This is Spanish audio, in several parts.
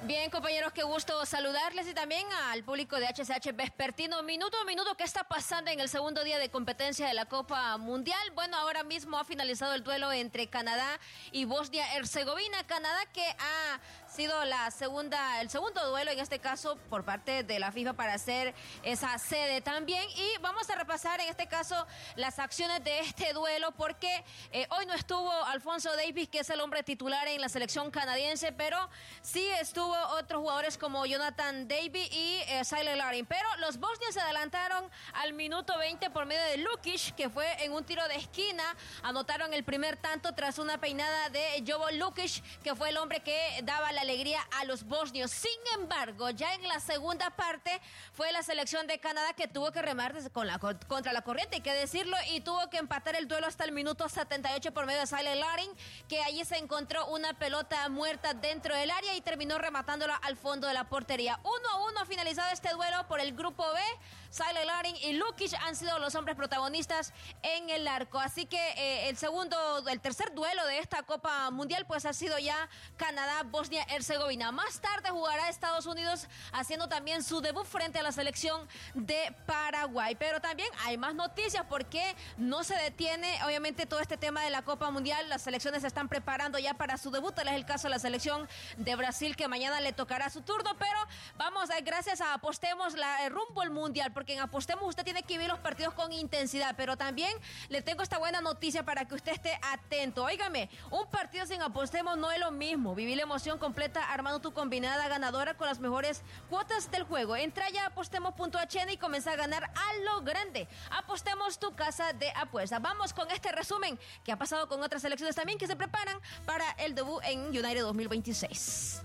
Bien, compañeros, qué gusto saludarles y también al público de HCH Vespertino. Minuto a minuto, ¿qué está pasando en el segundo día de competencia de la Copa Mundial? Bueno, ahora mismo ha finalizado el duelo entre Canadá y Bosnia-Herzegovina. Canadá, que ha sido el segundo duelo, en este caso, por parte de la FIFA para hacer esa sede también. Y vamos a repasar, en este caso, las acciones de este duelo, porque hoy no estuvo Alfonso Davies, que es el hombre titular en la selección canadiense, pero sí estuvo otros jugadores como Jonathan David y Silent Larin. Pero los bosnios se adelantaron al minuto 20 por medio de Lukic, que fue en un tiro de esquina. Anotaron el primer tanto tras una peinada de Jovo Lukic, que fue el hombre que daba la alegría a los bosnios. Sin embargo, ya en la segunda parte fue la selección de Canadá que tuvo que remar contra la corriente, hay que decirlo, y tuvo que empatar el duelo hasta el minuto 78 por medio de Silent Larin, que allí se encontró una pelota muerta dentro del área y terminó rematándola al fondo de la portería. 1-1 ha finalizado este duelo por el grupo B. Silent Larin y Lukic han sido los hombres protagonistas en el arco. Así que el tercer duelo de esta Copa Mundial pues ha sido ya Canadá-Bosnia-Herzegovina. Más tarde jugará Estados Unidos haciendo también su debut frente a la selección de Paraguay. Pero también hay más noticias porque no se detiene obviamente todo este tema de la Copa Mundial. Las selecciones se están preparando ya para su debut. Tal es el caso de la selección de Brasil, que mañana le tocará su turno. Pero vamos, gracias a Apostemos rumbo al Mundial, porque en Apostemos usted tiene que vivir los partidos con intensidad, pero también le tengo esta buena noticia para que usted esté atento. Óigame, un partido sin Apostemos no es lo mismo. Viví la emoción completa armando tu combinada ganadora con las mejores cuotas del juego. Entra ya a apostemos.hn y comienza a ganar a lo grande. Apostemos, tu casa de apuestas. Vamos con este resumen que ha pasado con otras selecciones también que se preparan para el debut en United 2026.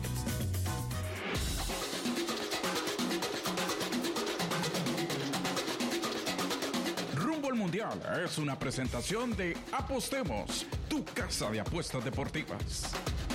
El Mundial es una presentación de Apostemos, tu casa de apuestas deportivas.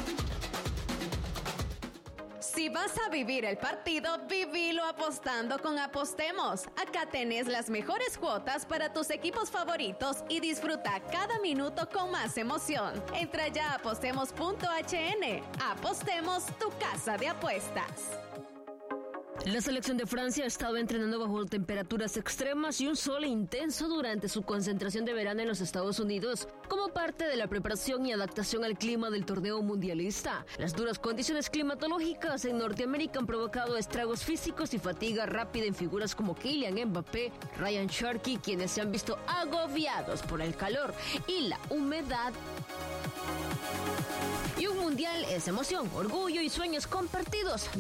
Si vas a vivir el partido, vivilo apostando con Apostemos. Acá tenés las mejores cuotas para tus equipos favoritos y disfruta cada minuto con más emoción. Entra ya a apostemos.hn. Apostemos, tu casa de apuestas. La selección de Francia ha estado entrenando bajo temperaturas extremas y un sol intenso durante su concentración de verano en los Estados Unidos, como parte de la preparación y adaptación al clima del torneo mundialista. Las duras condiciones climatológicas en Norteamérica han provocado estragos físicos y fatiga rápida en figuras como Kylian Mbappé, Ryan Cherky, quienes se han visto agobiados por el calor y la humedad. Y un mundial es emoción, orgullo y sueños compartidos.